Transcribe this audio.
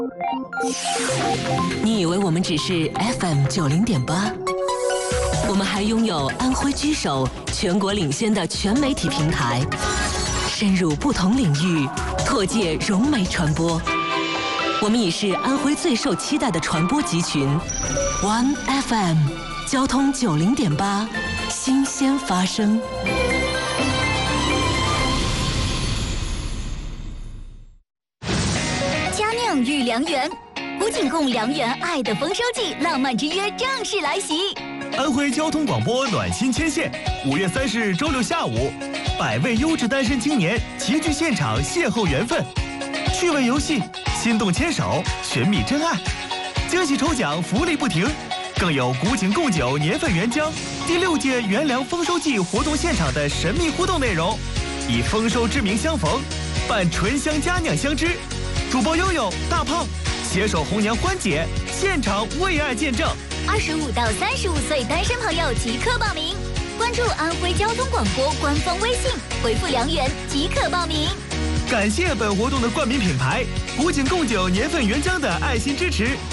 你以为我们只是 FM90.8？我们还拥有安徽居首、全国领先的全媒体平台，深入不同领域，拓界融媒传播。我们已是安徽最受期待的传播集群 ，One FM， 交通90.8，新鲜发生。 佳酿御良缘，古井贡良缘爱的丰收季，浪漫之约正式来袭。 安徽交通广播暖心牵线，5月30日周六下午，100位优质单身青年齐聚现场邂逅缘分，趣味游戏，心动牵手，寻觅真爱，惊喜抽奖，福利不停，更有古井贡酒年份原浆第6届元粮丰收季活动现场的神秘互动内容，以丰收之名相逢，伴醇香佳酿相知。主播悠悠、大胖携手红娘欢姐，现场为爱见证。 25到35岁单身朋友即刻报名，关注安徽交通广播官方微信，回复良缘即可报名。 感谢本活动的冠名品牌古井贡酒年份原浆的爱心支持。